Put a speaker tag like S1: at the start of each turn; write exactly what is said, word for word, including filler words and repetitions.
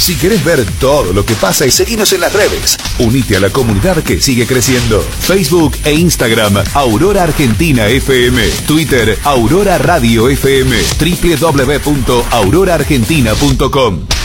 S1: Si querés ver todo lo que pasa, y seguinos en las redes. Unite a la comunidad que sigue creciendo. Facebook e Instagram, Aurora Argentina F M. Twitter, Aurora Radio F M. doble u doble u doble u punto aurora argentina punto com.